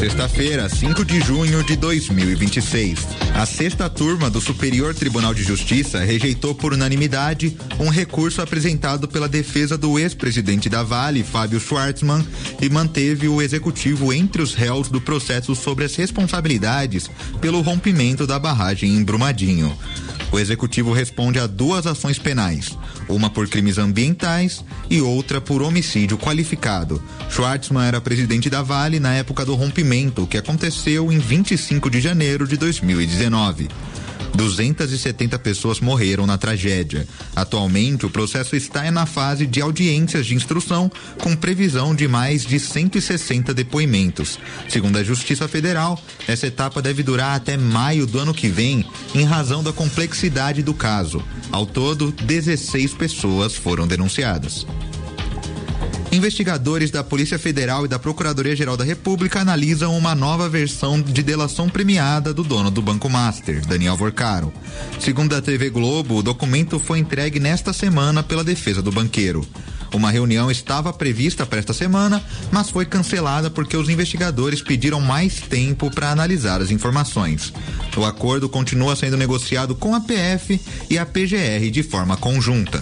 sexta-feira, 5 de junho de 2026. A sexta turma do Superior Tribunal de Justiça rejeitou por unanimidade um recurso apresentado pela defesa do ex-presidente da Vale, Fábio Schwartzman, e manteve o executivo entre os réus do processo sobre as responsabilidades pelo rompimento da barragem em Brumadinho. O executivo responde a 2 ações penais, uma por crimes ambientais e outra por homicídio qualificado. Schwartzman era presidente da Vale na época do rompimento, que aconteceu em 25 de janeiro de 2019. 270 pessoas morreram na tragédia. Atualmente, o processo está na fase de audiências de instrução, com previsão de mais de 160 depoimentos. Segundo a Justiça Federal, essa etapa deve durar até maio do ano que vem, em razão da complexidade do caso. Ao todo, 16 pessoas foram denunciadas. Investigadores da Polícia Federal e da Procuradoria-Geral da República analisam uma nova versão de delação premiada do dono do Banco Master, Daniel Vorcaro. Segundo a TV Globo, o documento foi entregue nesta semana pela defesa do banqueiro. Uma reunião estava prevista para esta semana, mas foi cancelada porque os investigadores pediram mais tempo para analisar as informações. O acordo continua sendo negociado com a PF e a PGR de forma conjunta.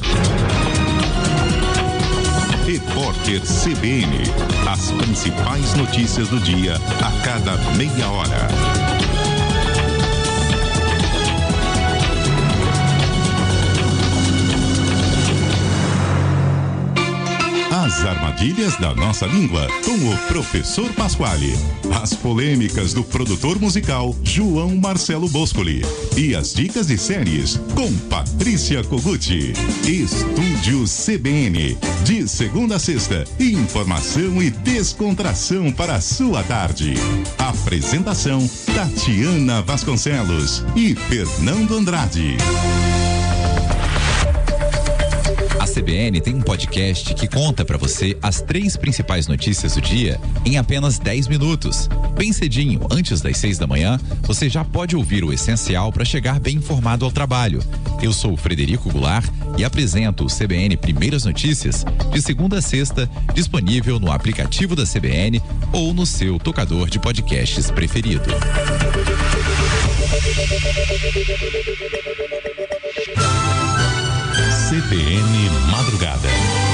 Repórter CBN. As principais notícias do dia a cada meia hora. As armadilhas da nossa língua, com o professor Pasquale. As polêmicas do produtor musical João Marcelo Boscoli. E as dicas de séries com Patrícia Koguchi. Estúdio CBN. De segunda a sexta, informação e descontração para a sua tarde. Apresentação: Tatiana Vasconcelos e Fernando Andrade. A CBN tem um podcast que conta para você as 3 principais notícias do dia em apenas 10 minutos. Bem cedinho, antes das 6 da manhã, você já pode ouvir o essencial para chegar bem informado ao trabalho. Eu sou o Frederico Goulart e apresento o CBN Primeiras Notícias de segunda a sexta, disponível no aplicativo da CBN ou no seu tocador de podcasts preferido. CBN Madrugada.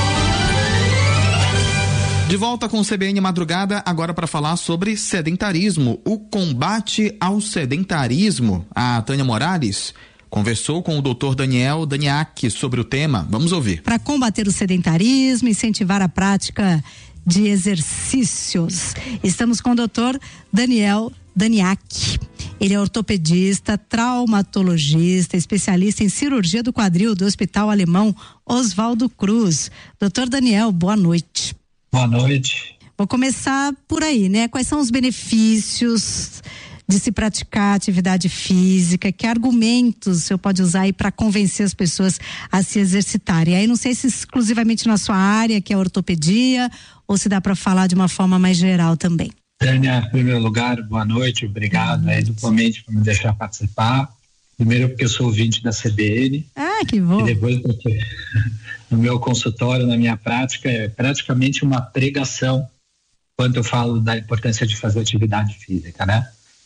De volta com o CBN Madrugada, agora para falar sobre sedentarismo, o combate ao sedentarismo. A Tânia Morales conversou com o Dr. Daniel Daniak sobre o tema. Vamos ouvir. Para combater o sedentarismo, incentivar a prática de exercícios, estamos com o Dr. Daniel Daniak. Ele é ortopedista, traumatologista, especialista em cirurgia do quadril do Hospital Alemão Oswaldo Cruz. Doutor Daniel, boa noite. Boa noite. Vou começar por aí, né? Quais são os benefícios de se praticar atividade física? Que argumentos o senhor pode usar aí para convencer as pessoas a se exercitarem? Aí não sei se exclusivamente na sua área, que é a ortopedia, ou se dá para falar de uma forma mais geral também. Tânia, em primeiro lugar, boa noite, obrigado aí duplamente por me deixar participar. Primeiro porque eu sou ouvinte da CBN. Ah, que bom. E depois porque no meu consultório, na minha prática, é praticamente uma pregação quando eu falo da importância de fazer atividade física, né?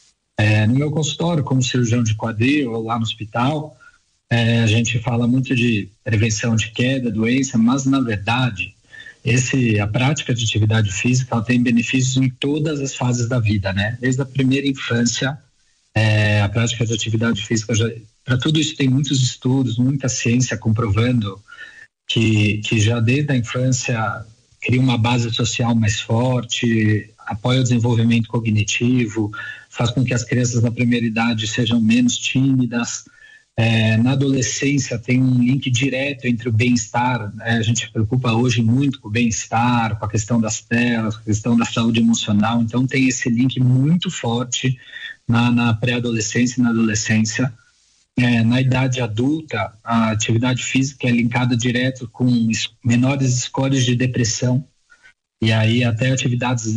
No meu consultório, como cirurgião de quadril, ou lá no hospital, a gente fala muito de prevenção de queda, doença, mas na verdade a prática de atividade física ela tem benefícios em todas as fases da vida, né? Desde a primeira infância, a prática de atividade física, para tudo isso tem muitos estudos, muita ciência comprovando que já desde a infância cria uma base social mais forte, apoia o desenvolvimento cognitivo, faz com que as crianças na primeira idade sejam menos tímidas. Na adolescência tem um link direto entre o bem-estar, a gente se preocupa hoje muito com o bem-estar, com a questão das telas, com a questão da saúde emocional, então tem esse link muito forte na pré-adolescência e na adolescência. Na idade adulta, a atividade física é linkada direto com menores scores de depressão, e aí até atividades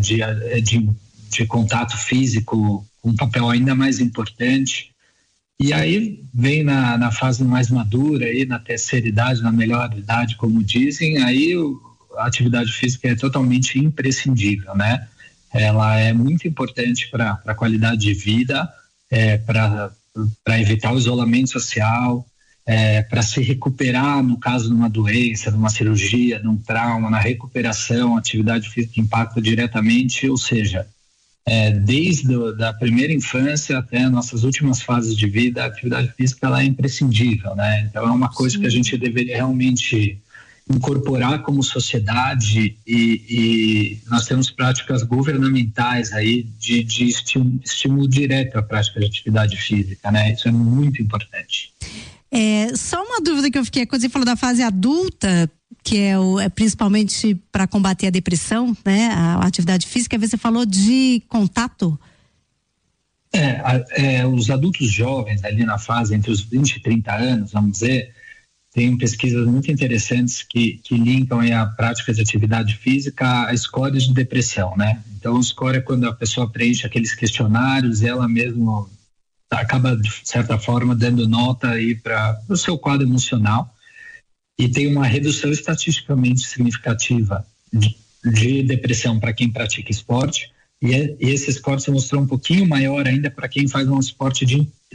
de contato físico com um papel ainda mais importante. E aí vem na fase mais madura, aí na terceira idade, na melhor idade, como dizem, aí a atividade física é totalmente imprescindível, né? ela é muito importante para a qualidade de vida, para evitar o isolamento social, para se recuperar no caso de uma doença, de uma cirurgia, de um trauma, na recuperação, a atividade física impacta diretamente, ou seja, desde a primeira infância até nossas últimas fases de vida, a atividade física ela é imprescindível, né? Então é uma coisa que a gente deveria realmente incorporar como sociedade e nós temos práticas governamentais aí de estímulo direto à prática de atividade física, né? Isso é muito importante. Só uma dúvida que eu fiquei, quando você falou da fase adulta, que é principalmente para combater a depressão, né? A atividade física, você falou de contato? Os adultos jovens ali na fase entre os 20 e 30 anos, vamos dizer, tem pesquisas muito interessantes que linkam aí a prática de atividade física a scores de depressão, né? Então o score é quando a pessoa preenche aqueles questionários e ela mesma acaba, de certa forma, dando nota aí para o seu quadro emocional, e tem uma redução estatisticamente significativa de depressão para quem pratica esporte, e esse score se mostrou um pouquinho maior ainda para quem faz um esporte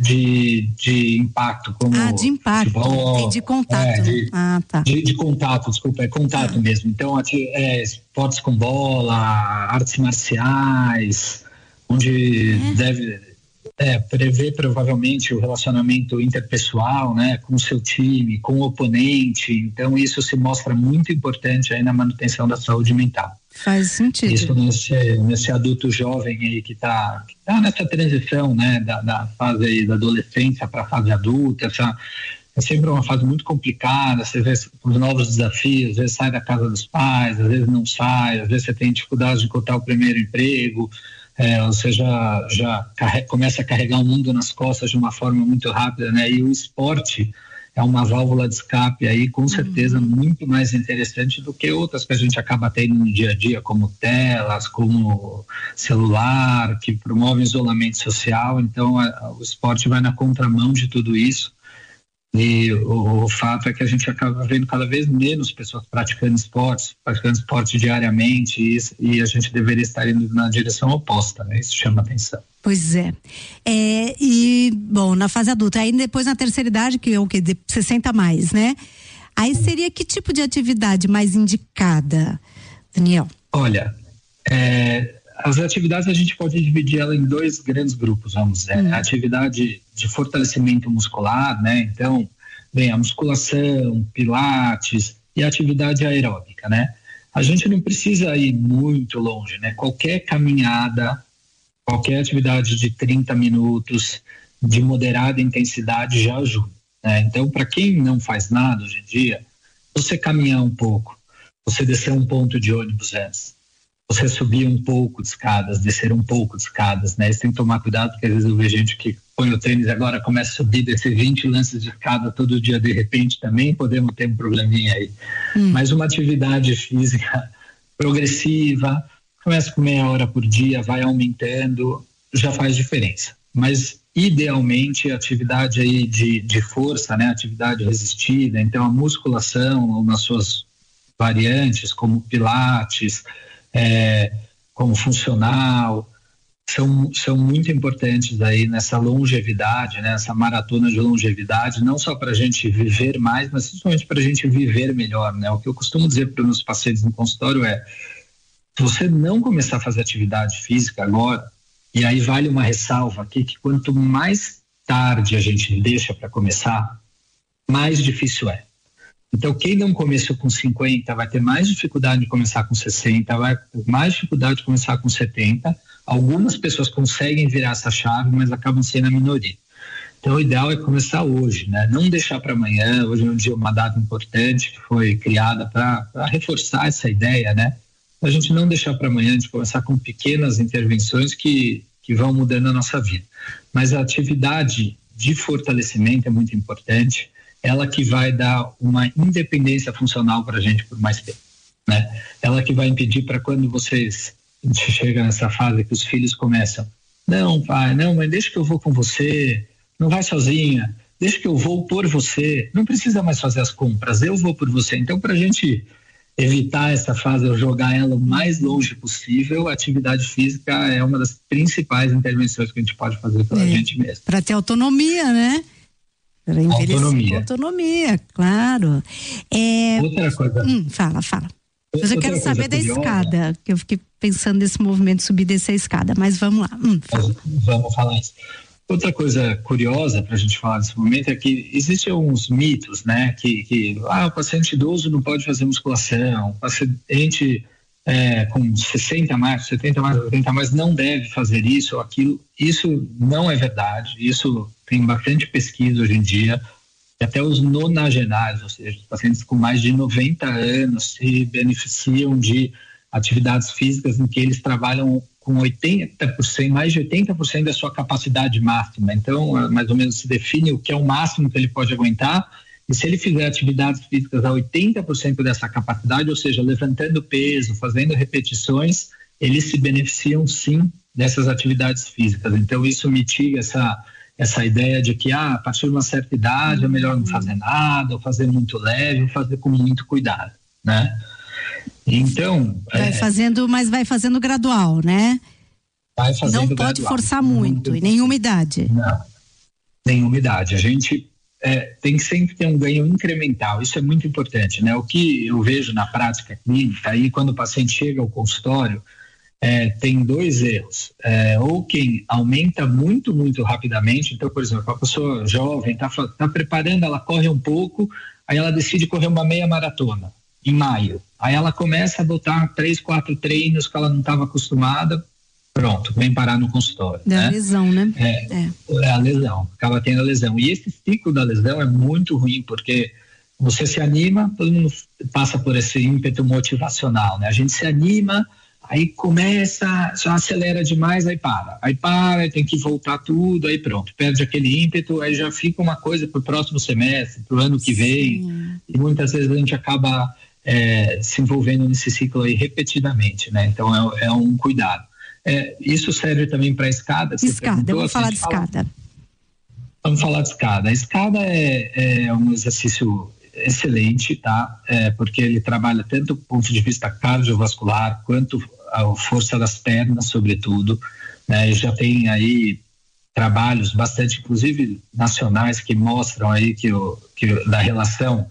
de impacto, como de impacto, futebol, de contato. Tá. De contato, desculpa, é contato mesmo. Então, esportes com bola, artes marciais, onde deve prever provavelmente o relacionamento interpessoal, né, com o seu time, com o oponente. Então isso se mostra muito importante aí na manutenção da saúde mental. Faz sentido. Isso nesse adulto jovem aí que tá nessa transição, né, da fase aí da adolescência para a fase adulta. É sempre uma fase muito complicada. Você vê os novos desafios, às vezes sai da casa dos pais, às vezes não sai, às vezes você tem dificuldade de encontrar o primeiro emprego. Você já começa a carregar o mundo nas costas de uma forma muito rápida, né? E o esporte é uma válvula de escape aí, com certeza, muito mais interessante do que outras que a gente acaba tendo no dia a dia, como telas, como celular, que promovem isolamento social. Então, o esporte vai na contramão de tudo isso. E o fato é que a gente acaba vendo cada vez menos pessoas praticando esporte diariamente, e a gente deveria estar indo na direção oposta, né? Isso chama atenção. Pois é. Bom, na fase adulta, aí depois na terceira idade, que é o que? De 60 mais, né? Aí seria que tipo de atividade mais indicada, Daniel? Olha, as atividades a gente pode dividir ela em dois grandes grupos, vamos dizer. A atividade de fortalecimento muscular, né? Então, a musculação, pilates e a atividade aeróbica, né? A gente não precisa ir muito longe, né? Qualquer caminhada, qualquer atividade de 30 minutos de moderada intensidade já ajuda, né? Então, para quem não faz nada hoje em dia, você caminhar um pouco, você descer um ponto de ônibus antes, você subir um pouco de escadas, descer um pouco de escadas, né? Você tem que tomar cuidado, porque às vezes eu vejo gente que põe o tênis e agora começa a subir, descer 20 lances de escada todo dia de repente, também podemos ter um probleminha aí. Mas uma atividade física progressiva, começa com meia hora por dia, vai aumentando, já faz diferença. Mas idealmente a atividade aí de força, né? Atividade resistida, então a musculação nas suas variantes, como pilates, como funcional, são muito importantes aí nessa longevidade, né? Essa maratona de longevidade, não só para a gente viver mais, mas principalmente para a gente viver melhor, né? O que eu costumo dizer para os meus pacientes no consultório se você não começar a fazer atividade física agora, e aí vale uma ressalva aqui, que quanto mais tarde a gente deixa para começar, mais difícil é. Então, quem não começou com 50 vai ter mais dificuldade de começar com 60, vai ter mais dificuldade de começar com 70. Algumas pessoas conseguem virar essa chave, mas acabam sendo a minoria. Então, o ideal é começar hoje, né? Não deixar para amanhã. Hoje é um dia, uma data importante que foi criada para reforçar essa ideia, né? A gente não deixar para amanhã, de começar com pequenas intervenções que vão mudando a nossa vida. Mas a atividade de fortalecimento é muito importante. Ela que vai dar uma independência funcional para a gente por mais tempo, né? Ela que vai impedir para quando a gente chega nessa fase que os filhos começam, não pai, não mãe, deixa que eu vou com você, não vai sozinha, deixa que eu vou por você, não precisa mais fazer as compras, eu vou por você. Então, para a gente evitar essa fase, ou jogar ela o mais longe possível, a atividade física é uma das principais intervenções que a gente pode fazer pela gente mesmo. Para ter autonomia, né? Para envelhecer com autonomia, claro. Outra coisa. Fala. Mas eu quero saber da escada, que eu fiquei pensando nesse movimento de subir e descer a escada, mas vamos lá. Vamos falar isso. Outra coisa curiosa para a gente falar nesse momento é que existem alguns mitos, né? Que o paciente idoso não pode fazer musculação, o paciente com 60 mais, 70 mais, 80 mais não deve fazer isso ou aquilo. Isso não é verdade, isso tem bastante pesquisa hoje em dia. Até os nonagenários, ou seja, os pacientes com mais de 90 anos se beneficiam de atividades físicas em que eles trabalham com 80%, mais de 80% da sua capacidade máxima. Então, mais ou menos se define o que é o máximo que ele pode aguentar, e se ele fizer atividades físicas a 80% dessa capacidade, ou seja, levantando peso, fazendo repetições, eles se beneficiam sim dessas atividades físicas. Então, isso mitiga essa ideia de que a partir de uma certa idade é melhor não fazer nada, ou fazer muito leve, ou fazer com muito cuidado, né? Então... mas vai fazendo gradual, né? Vai fazendo não pode gradual. Forçar muito, em nenhuma idade. Não, nenhuma idade. A gente tem que sempre ter um ganho incremental, isso é muito importante, né? O que eu vejo na prática clínica, aí quando o paciente chega ao consultório, tem dois erros. Ou quem aumenta muito, muito rapidamente, então, por exemplo, a pessoa jovem está preparando, ela corre um pouco, aí ela decide correr uma meia maratona em maio. Aí ela começa a botar 3, 4 treinos que ela não estava acostumada, pronto, vem parar no consultório. Da lesão, né? É a lesão, acaba tendo a lesão. E esse ciclo da lesão é muito ruim, porque você se anima, todo mundo passa por esse ímpeto motivacional, né? A gente se anima, aí começa, só acelera demais, aí para, aí tem que voltar tudo, aí pronto, perde aquele ímpeto, aí já fica uma coisa para o próximo semestre, para o ano que vem. Sim. E muitas vezes a gente acaba se envolvendo nesse ciclo aí repetidamente, né? Então é um cuidado. Isso serve também para a escada. Vamos falar de escada. Vamos falar de escada. A escada é um exercício excelente, tá? Porque ele trabalha tanto do ponto de vista cardiovascular quanto a força das pernas, sobretudo, né? E já tem aí trabalhos bastante, inclusive nacionais, que mostram aí que da relação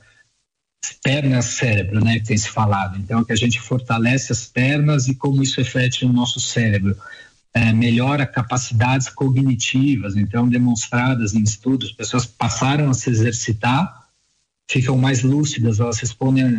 pernas-cérebro, né, que tem se falado. Então, que a gente fortalece as pernas e como isso reflete no nosso cérebro. Melhora capacidades cognitivas, então, demonstradas em estudos, pessoas passaram a se exercitar, ficam mais lúcidas, elas respondem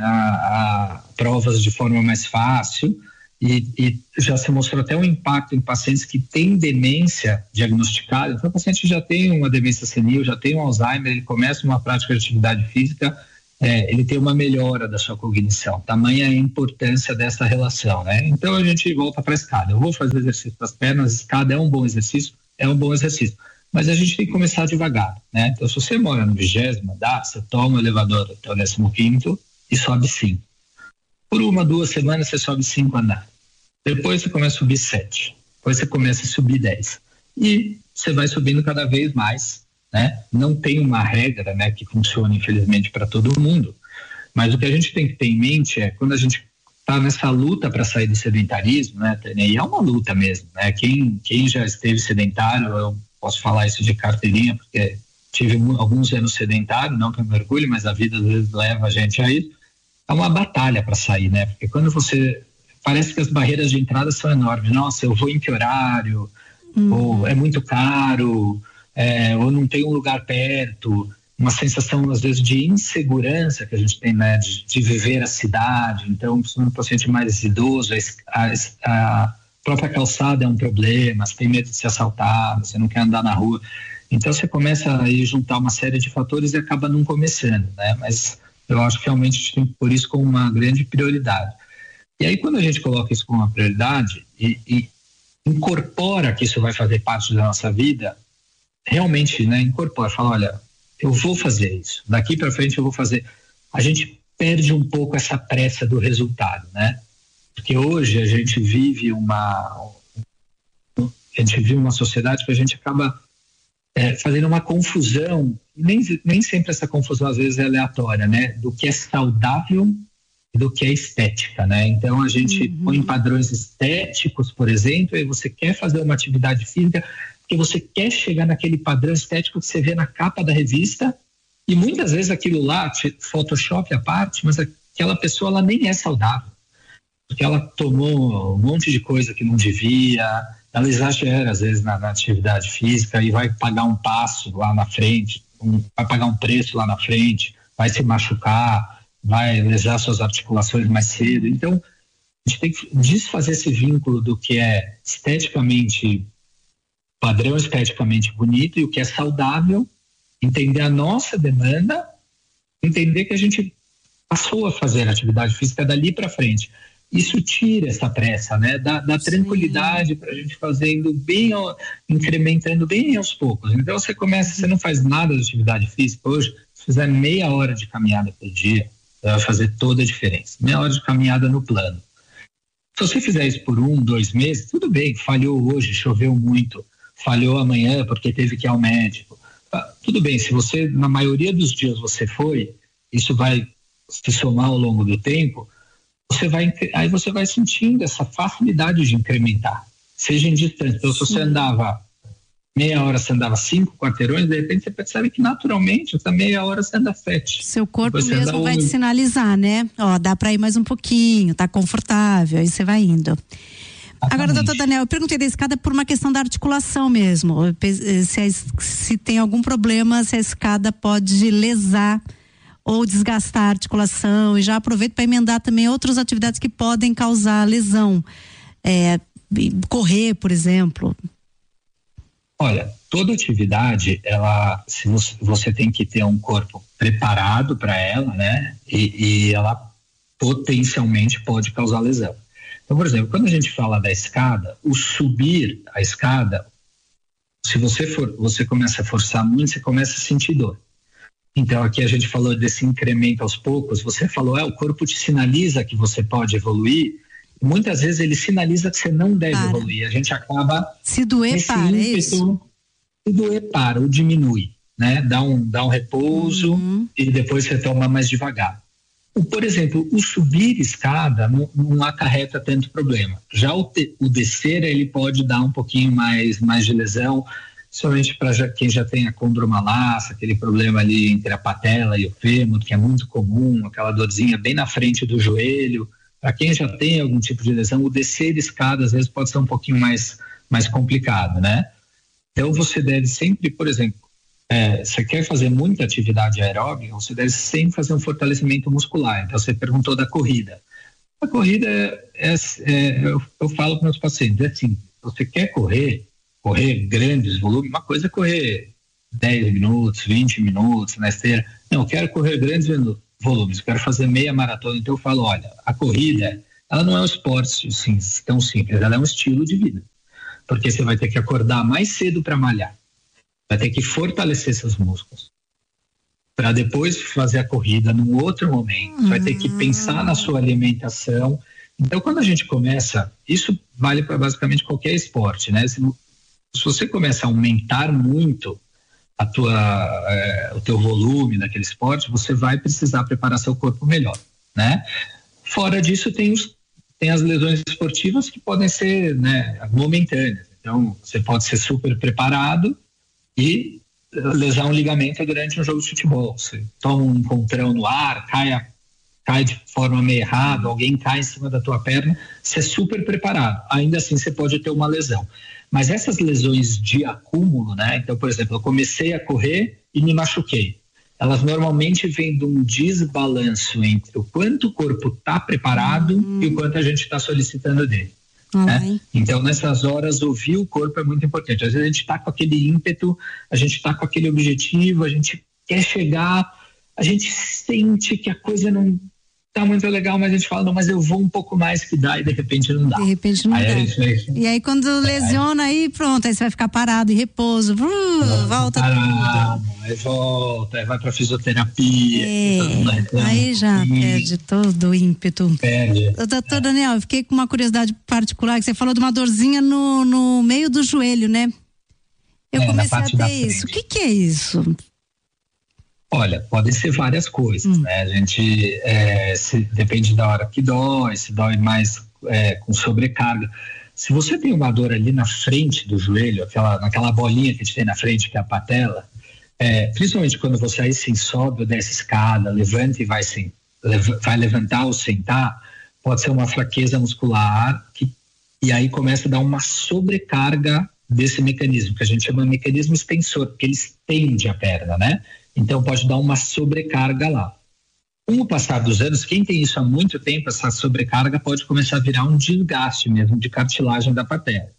a provas de forma mais fácil, e já se mostrou até um impacto em pacientes que têm demência diagnosticada. Então, o paciente já tem uma demência senil, já tem um Alzheimer, ele começa uma prática de atividade física, ele tem uma melhora da sua cognição. Tamanha a importância dessa relação, né? Então a gente volta para a escada. Eu vou fazer exercício das pernas, a escada é um bom exercício, mas a gente tem que começar devagar, né? Então se você mora no 20º andar, você toma o elevador até o 15º e sobe 5. Por 1, 2 semanas você sobe 5 andares. Depois você começa a subir 7. Depois você começa a subir 10. E você vai subindo cada vez mais, né? Não tem uma regra, né, que funcione infelizmente para todo mundo, mas o que a gente tem que ter em mente é quando a gente está nessa luta para sair do sedentarismo, né, e é uma luta mesmo, né? Quem já esteve sedentário, eu posso falar isso de carteirinha porque tive alguns anos sedentário, não que eu me orgulhe, mas a vida às vezes leva a gente a isso. É uma batalha para sair, né? Porque quando parece que as barreiras de entrada são enormes. Nossa, eu vou em que horário? Ou é muito caro? Ou não tem um lugar perto, uma sensação às vezes de insegurança que a gente tem, né, de viver a cidade. Então, se um paciente mais idoso, a própria calçada é um problema, você tem medo de ser assaltado, você não quer andar na rua. Então você começa a juntar uma série de fatores e acaba não começando, né? Mas eu acho que realmente a gente tem que pôr isso como uma grande prioridade. E aí quando a gente coloca isso como uma prioridade e incorpora que isso vai fazer parte da nossa vida, realmente, né, incorpora, fala, olha, eu vou fazer isso, daqui para frente eu vou fazer. A gente perde um pouco essa pressa do resultado, né? Porque hoje a gente vive uma sociedade que a gente acaba fazendo uma confusão, nem sempre essa confusão às vezes é aleatória, né? Do que é saudável do que a estética, né? Então a gente põe padrões estéticos, por exemplo, e você quer fazer uma atividade física porque você quer chegar naquele padrão estético que você vê na capa da revista, e muitas vezes aquilo lá, Photoshop à parte, mas aquela pessoa ela nem é saudável, porque ela tomou um monte de coisa que não devia, ela exagera às vezes na atividade física e vai pagar um passo lá na frente, vai pagar um preço lá na frente, vai se machucar, vai lesar suas articulações mais cedo. Então, a gente tem que desfazer esse vínculo do que é padrão esteticamente bonito e o que é saudável, entender a nossa demanda, entender que a gente passou a fazer atividade física dali para frente. Isso tira essa pressa, né? Dá tranquilidade para a gente fazendo bem, incrementando bem aos poucos. Então você não faz nada de atividade física hoje, se fizer meia hora de caminhada por dia, vai fazer toda a diferença. Meia hora de caminhada no plano. Se você fizer isso por 1, 2 meses, tudo bem, falhou hoje, choveu muito, falhou amanhã porque teve que ir ao médico. Tudo bem, se você, na maioria dos dias você foi, isso vai se somar ao longo do tempo, aí você vai sentindo essa facilidade de incrementar, seja em distância. Então, se você andava meia hora, você andava 5 quarteirões, de repente você percebe que naturalmente, essa meia hora você anda 7. Seu corpo mesmo vai te sinalizar, né? Ó, dá para ir mais um pouquinho, tá confortável, aí você vai indo. Agora, doutor Daniel, eu perguntei da escada por uma questão da articulação mesmo. Se tem algum problema, se a escada pode lesar ou desgastar a articulação, e já aproveito para emendar também outras atividades que podem causar lesão. Correr, por exemplo. Olha, toda atividade, se você tem que ter um corpo preparado para ela, né? E ela potencialmente pode causar lesão. Então, por exemplo, quando a gente fala da escada, o subir a escada, se você começa a forçar muito, você começa a sentir dor. Então, aqui a gente falou desse incremento aos poucos, você falou, o corpo te sinaliza que você pode evoluir, e muitas vezes ele sinaliza que você não deve evoluir, a gente acaba... Se doer, para, é isso? Se doer, para, ou diminui, né? Dá um repouso e depois retoma mais devagar. Por exemplo, o subir escada não acarreta tanto problema. Já o descer, ele pode dar um pouquinho mais de lesão, somente para quem já tem a condromalácia, aquele problema ali entre a patela e o fêmur, que é muito comum, aquela dorzinha bem na frente do joelho. Para quem já tem algum tipo de lesão, o descer escada às vezes pode ser um pouquinho mais complicado, né? Então você deve sempre, por exemplo, você quer fazer muita atividade aeróbica, você deve sempre fazer um fortalecimento muscular. Então você perguntou da corrida. A corrida eu falo para meus pacientes, assim, você quer correr grandes volumes, uma coisa é correr 10 minutos, 20 minutos na esteira. Não, eu quero correr grandes volumes, eu quero fazer meia maratona. Então eu falo, olha, a corrida, ela não é um esporte assim, tão simples, ela é um estilo de vida. Porque você vai ter que acordar mais cedo para malhar, vai ter que fortalecer seus músculos, para depois fazer a corrida num outro momento, vai ter que pensar na sua alimentação. Então quando a gente começa, isso vale para basicamente qualquer esporte, né? Se você começa a aumentar muito o teu volume daquele esporte, você vai precisar preparar seu corpo melhor, né? Fora disso tem as lesões esportivas que podem ser, né, momentâneas. Então você pode ser super preparado e lesar um ligamento durante um jogo de futebol. Você toma um encontrão no ar, cai de forma meio errada, alguém cai em cima da tua perna, você é super preparado. Ainda assim você pode ter uma lesão. Mas essas lesões de acúmulo, né? Então, por exemplo, eu comecei a correr e me machuquei. Elas normalmente vêm de um desbalanço entre o quanto o corpo está preparado e o quanto a gente está solicitando dele. Né? Então, nessas horas, ouvir o corpo é muito importante. Às vezes a gente está com aquele ímpeto, a gente está com aquele objetivo, a gente quer chegar, a gente sente que a coisa não tá muito legal, mas a gente fala, não, mas eu vou um pouco mais que dá, e de repente não dá. De repente não dá. E aí quando lesiona, aí pronto, aí você vai ficar parado em repouso, volta parado, aí volta, aí vai pra fisioterapia. Aí já perde todo o ímpeto. Perde. Doutor Daniel, eu fiquei com uma curiosidade particular, que você falou de uma dorzinha no meio do joelho, né? Eu comecei a ter isso. O que é isso? Olha, podem ser várias coisas, né? A gente, depende da hora que dói, se dói mais com sobrecarga. Se você tem uma dor ali na frente do joelho, naquela bolinha que a gente tem na frente, que é a patela, principalmente quando você aí sim sobe ou desce escada, levanta e vai levantar ou sentar, pode ser uma fraqueza muscular e aí começa a dar uma sobrecarga desse mecanismo, que a gente chama de mecanismo extensor, porque ele estende a perna, né? Então pode dar uma sobrecarga lá. Com o passar dos anos, quem tem isso há muito tempo, essa sobrecarga pode começar a virar um desgaste mesmo de cartilagem da patela.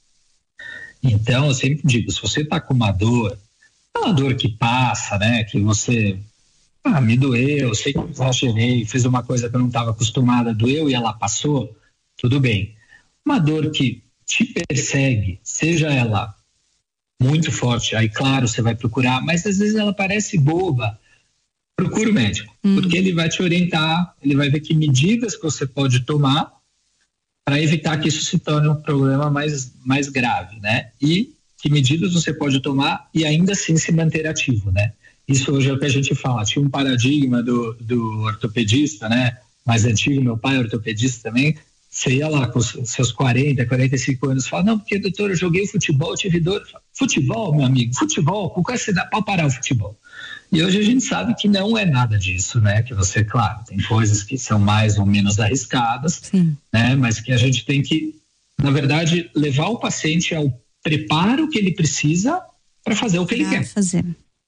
Então eu sempre digo, se você está com uma dor, aquela dor que passa, né? Que você, me doeu, sei que eu exagerei, fiz uma coisa que eu não estava acostumada, doeu e ela passou, tudo bem. Uma dor que te persegue, seja ela muito forte, aí claro, você vai procurar, mas às vezes ela parece boba, procura o médico, porque ele vai te orientar, ele vai ver que medidas que você pode tomar para evitar que isso se torne um problema mais grave, né? E que medidas você pode tomar e ainda assim se manter ativo, né? Isso hoje é o que a gente fala, tinha um paradigma do ortopedista, né? Mais antigo, meu pai é ortopedista também. Você ia lá com seus 40, 45 anos e fala, não, porque doutor, eu joguei futebol, tive dor. Futebol, meu amigo, futebol, por que você dá para parar o futebol? E hoje a gente sabe que não é nada disso, né? Que você, claro, tem coisas que são mais ou menos arriscadas, sim, né? Mas que a gente tem que, na verdade, levar o paciente ao preparo que ele precisa para fazer o que ele quer. Fazer.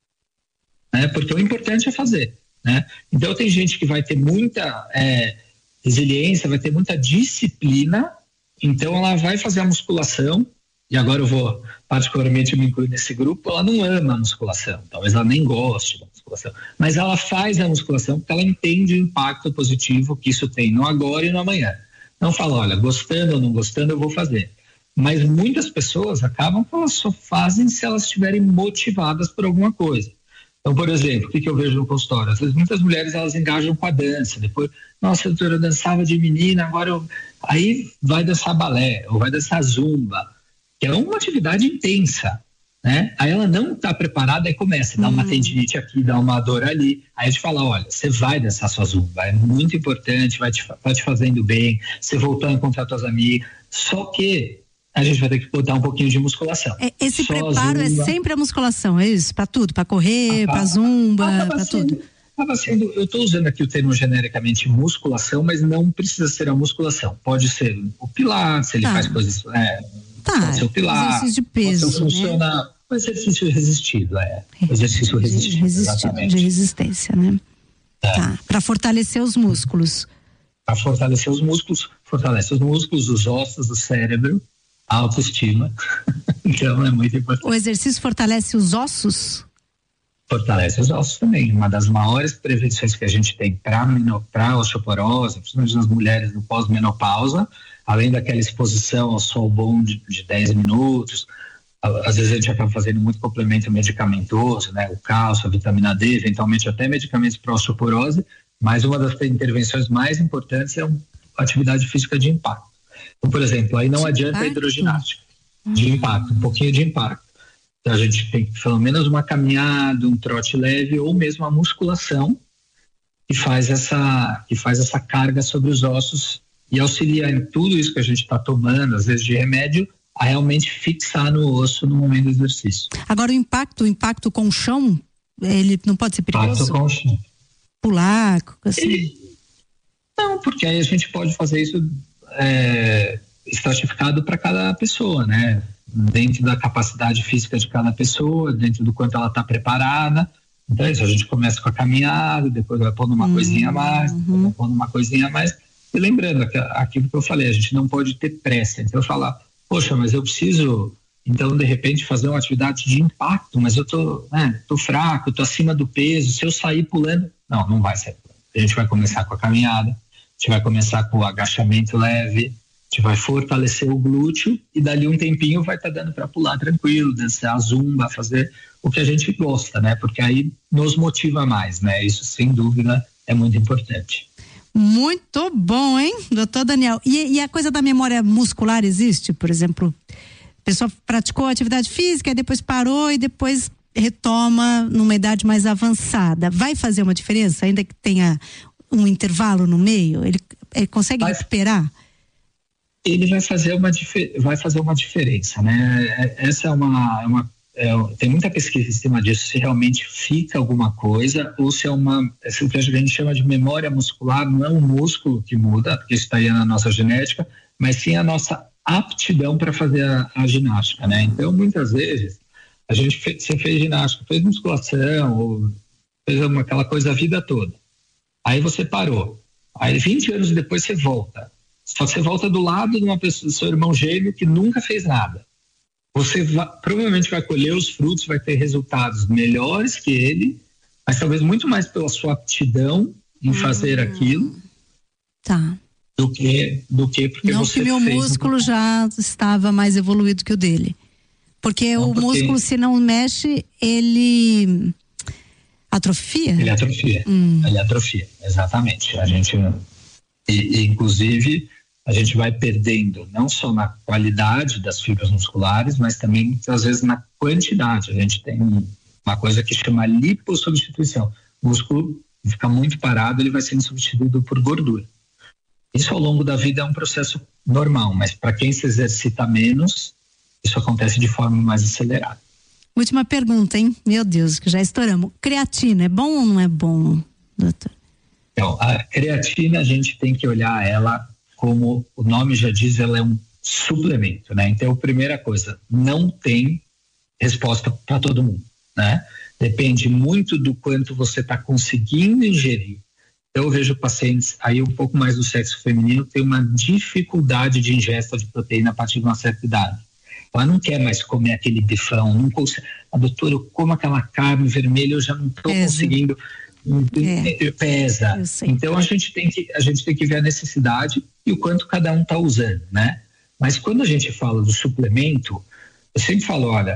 Né? Porque o importante é fazer, né? Então tem gente que vai ter muita resiliência, vai ter muita disciplina, então ela vai fazer a musculação, e agora eu vou particularmente me incluir nesse grupo, ela não ama a musculação, talvez ela nem goste da musculação, mas ela faz a musculação porque ela entende o impacto positivo que isso tem no agora e no amanhã. Não fala, olha, gostando ou não gostando eu vou fazer. Mas muitas pessoas acabam que elas só fazem se elas estiverem motivadas por alguma coisa. Então, por exemplo, o que eu vejo no consultório? Às vezes muitas mulheres elas engajam com a dança, depois, nossa, doutora, eu dançava de menina, agora aí vai dançar balé, ou vai dançar zumba, que é uma atividade intensa, né? Aí ela não está preparada e começa a dar uma tendinite aqui, dá uma dor ali, aí a gente fala, olha, você vai dançar sua zumba, é muito importante, vai te fazendo bem, você voltar a encontrar suas amigas, só que a gente vai ter que botar um pouquinho de musculação. Esse preparo é sempre a musculação, é isso? Para tudo, para correr, para zumba, para tudo. Eu estou usando aqui o termo genericamente musculação, mas não precisa ser a musculação. Pode ser o pilates, ele faz coisas. Pode ser o pilates. Exercício de peso. Pode ser funciona. O exercício resistido, exercício resistido. Exatamente. De resistência, né? Tá. Para fortalecer os músculos. Para fortalecer os músculos, fortalece os músculos, os ossos, o cérebro. Autoestima. Então é muito importante. O exercício fortalece os ossos? Fortalece os ossos também. Uma das maiores prevenções que a gente tem para osteoporose, principalmente nas mulheres no pós-menopausa, além daquela exposição ao sol bom de 10 minutos, às vezes a gente acaba fazendo muito complemento medicamentoso, né? O cálcio, a vitamina D, eventualmente até medicamentos para osteoporose, mas uma das intervenções mais importantes é a atividade física de impacto. Então, por exemplo, aí não adianta a hidroginástica de impacto, um pouquinho de impacto. Então a gente tem pelo menos uma caminhada, um trote leve ou mesmo a musculação que faz essa carga sobre os ossos e auxilia em tudo isso que a gente está tomando, às vezes de remédio, a realmente fixar no osso no momento do exercício. Agora o impacto com o chão, ele não pode ser perigoso? Impacto com o chão. Pular, assim? Não, porque aí a gente pode fazer isso estratificado para cada pessoa, né? Dentro da capacidade física de cada pessoa, dentro do quanto ela está preparada. Então isso, a gente começa com a caminhada, depois vai pondo uma coisinha a mais, depois vai pondo uma coisinha a mais. E lembrando aquilo que eu falei, a gente não pode ter pressa. Então eu falar, poxa, mas eu preciso, então de repente fazer uma atividade de impacto, mas eu tô fraco, tô acima do peso, se eu sair pulando, não vai sair. A gente vai começar com a caminhada, a gente vai começar com o agachamento leve, a gente vai fortalecer o glúteo e dali um tempinho vai estar dando para pular tranquilo, dançar a zumba, fazer o que a gente gosta, né? Porque aí nos motiva mais, né? Isso sem dúvida é muito importante. Muito bom, hein, doutor Daniel? E a coisa da memória muscular existe? Por exemplo, a pessoa praticou atividade física, depois parou e depois retoma numa idade mais avançada, vai fazer uma diferença, ainda que tenha um intervalo no meio? Ele consegue recuperar? Ele vai fazer uma diferença, né? Essa tem muita pesquisa em cima disso, se realmente fica alguma coisa ou se é o que a gente chama de memória muscular. Não é um músculo que muda, porque isso está aí na nossa genética, mas sim a nossa aptidão para fazer a ginástica, né? Então, muitas vezes, você fez ginástica, fez musculação, ou fez aquela coisa a vida toda. Aí você parou. Aí 20 anos depois você volta. Só você volta do lado de uma pessoa, do seu irmão gêmeo que nunca fez nada. Você provavelmente vai colher os frutos, vai ter resultados melhores que ele, mas talvez muito mais pela sua aptidão em fazer aquilo. Tá. Do que porque não você que meu músculo já estava mais evoluído que o dele. Porque o músculo, se não mexe, ele atrofia? Ele atrofia. Ele atrofia, exatamente. Inclusive, a gente vai perdendo não só na qualidade das fibras musculares, mas também muitas vezes na quantidade. A gente tem uma coisa que chama lipossubstituição. O músculo fica muito parado, ele vai sendo substituído por gordura. Isso ao longo da vida é um processo normal, mas para quem se exercita menos, isso acontece de forma mais acelerada. Última pergunta, hein? Meu Deus, que já estouramos. Creatina, é bom ou não é bom, doutor? Então, a creatina, a gente tem que olhar ela como o nome já diz, ela é um suplemento, né? Então, primeira coisa, não tem resposta para todo mundo, né? Depende muito do quanto você está conseguindo ingerir. Eu vejo pacientes aí um pouco mais do sexo feminino tem uma dificuldade de ingesta de proteína a partir de uma certa idade. Ela não quer mais comer aquele bifão, não consegue. Doutora, eu como aquela carne vermelha, eu já não estou conseguindo. Pesa. Então a gente tem que ver a necessidade e o quanto cada um está usando, né? Mas quando a gente fala do suplemento, eu sempre falo, olha,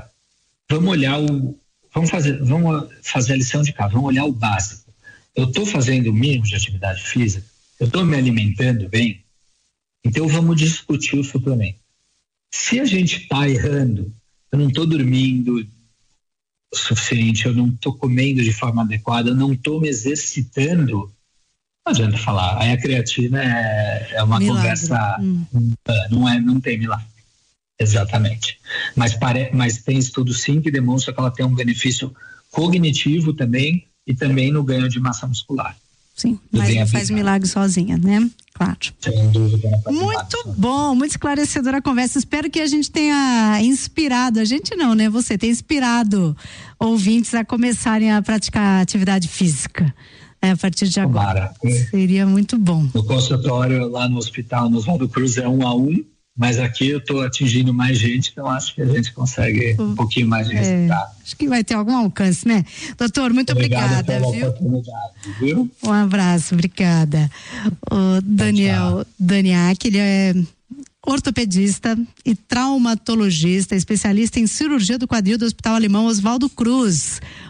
vamos fazer a lição de casa, vamos olhar o básico. Eu estou fazendo o mínimo de atividade física, eu estou me alimentando bem, então vamos discutir o suplemento. Se a gente está errando, eu não estou dormindo o suficiente, eu não estou comendo de forma adequada, eu não estou me exercitando, não adianta falar. Aí a creatina é uma milagre. Conversa, não tem milagre. Exatamente. Mas tem estudos sim que demonstram que ela tem um benefício cognitivo também e também no ganho de massa muscular. Sim, mas não faz milagre sozinha, né? Claro. Sem dúvida. Muito bom, muito esclarecedora a conversa. Espero que a gente tenha inspirado, a gente não, né? Você tem inspirado ouvintes a começarem a praticar atividade física, né? A partir de agora. Seria muito bom. No consultório, lá no hospital, no Oswaldo Cruz, é 1-a-1, mas aqui eu estou atingindo mais gente, então acho que a gente consegue um pouquinho mais de resultado. Acho que vai ter algum alcance, né? Doutor, muito obrigada, viu? Um abraço, obrigada. O Daniel Daniak, ele é ortopedista e traumatologista, especialista em cirurgia do quadril do Hospital Alemão Oswaldo Cruz.